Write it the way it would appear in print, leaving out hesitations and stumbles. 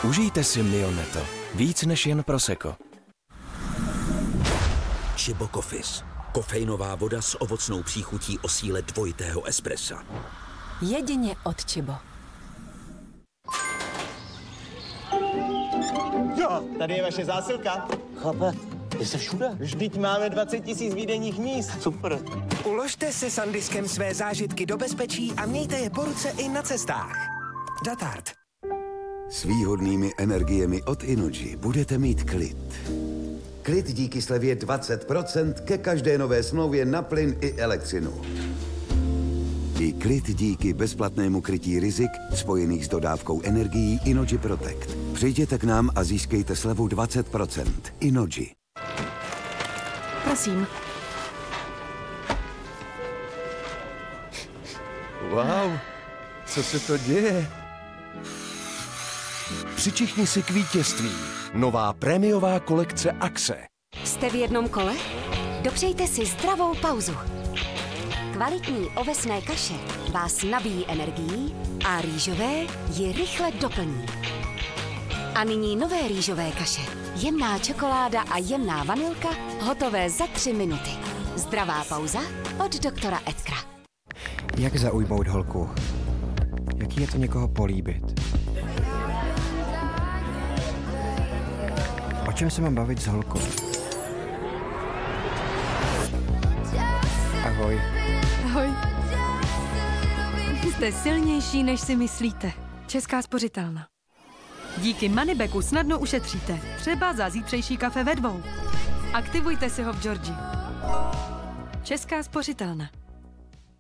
Užijte si Mioneto. Víc než jen prosecco. Chibo Coffees. Kofeinová voda s ovocnou příchutí o síle dvojitého espressa. Jedině od Chibo. Jo, tady je vaše zásilka. Chlape, jste všude? Vždyť máme 20 000 výdejních míst. Super. Uložte si SanDiskem své zážitky do bezpečí a mějte je po ruce i na cestách. Datard. S výhodnými energiemi od Innogy budete mít klid. Klid díky slevě 20% ke každé nové smlouvě na plyn i elektřinu. I klid díky bezplatnému krytí rizik spojených s dodávkou energií Innogy Protect. Přijděte k nám a získejte slevu 20%. Innogy. Prosím. Wow, co se to děje? Přičichni si k vítězství. Nová prémiová kolekce Axe. Jste v jednom kole? Dopřejte si zdravou pauzu. Kvalitní ovesné kaše vás nabíjí energií a rýžové ji rychle doplní. A nyní nové rýžové kaše. Jemná čokoláda a jemná vanilka, hotové za 3 minuty. Zdravá pauza od doktora Edkra. Jak zaujmout holku? Jaký je to někoho políbit? O čem se mám bavit s holkou? Ahoj. Ahoj. Jste silnější, než si myslíte. Česká spořitelna. Díky Moneybacku snadno ušetříte. Třeba za zítřejší kafe ve 2. Aktivujte si ho v Georgii. Česká spořitelna.